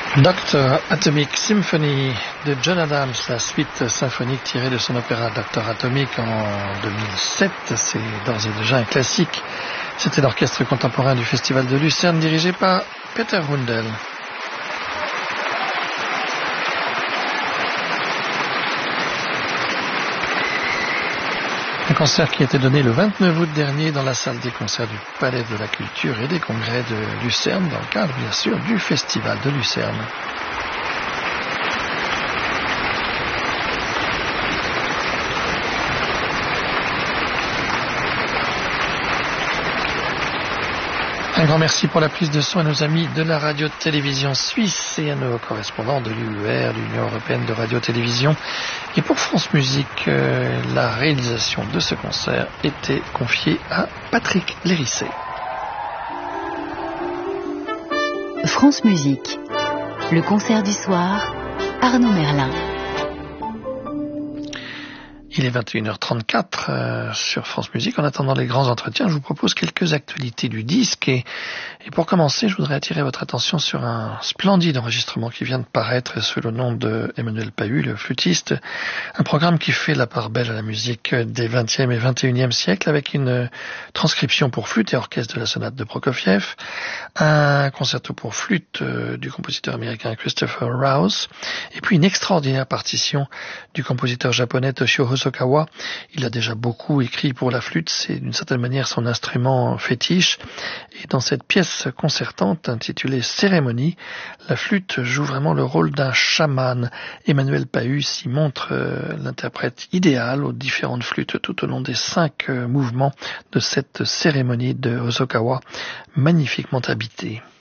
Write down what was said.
Dr. Atomic Symphony de John Adams, la suite symphonique tirée de son opéra Dr. Atomic en 2007, c'est d'ores et déjà un classique. C'était l'orchestre contemporain du Festival de Lucerne dirigé par Peter Hundel. Un concert qui a été donné le 29 août dernier dans la salle des concerts du Palais de la Culture et des Congrès de Lucerne, dans le cadre bien sûr du Festival de Lucerne. Un grand merci pour la prise de son à nos amis de la radio-télévision suisse et à nos correspondants de l'UER, l'Union européenne de radio-télévision. Et pour France Musique, la réalisation de ce concert était confiée à Patrick Lérisset. France Musique, le concert du soir, Arnaud Merlin. Il est 21h34 sur France Musique. En attendant les grands entretiens, je vous propose quelques actualités du disque. Et pour commencer, je voudrais attirer votre attention sur un splendide enregistrement qui vient de paraître sous le nom de Emmanuel Pahud, le flûtiste. Un programme qui fait la part belle à la musique des 20e et 21e siècles avec une transcription pour flûte et orchestre de la sonate de Prokofiev, un concerto pour flûte du compositeur américain Christopher Rouse, et puis une extraordinaire partition du compositeur japonais Toshio Hosokawa. Il a déjà beaucoup écrit pour la flûte, c'est d'une certaine manière son instrument fétiche. Et dans cette pièce concertante intitulée Cérémonie, la flûte joue vraiment le rôle d'un chaman. Emmanuel Pahud s'y montre l'interprète idéal aux différentes flûtes tout au long des 5 mouvements de cette cérémonie de Hosokawa, magnifiquement habitée.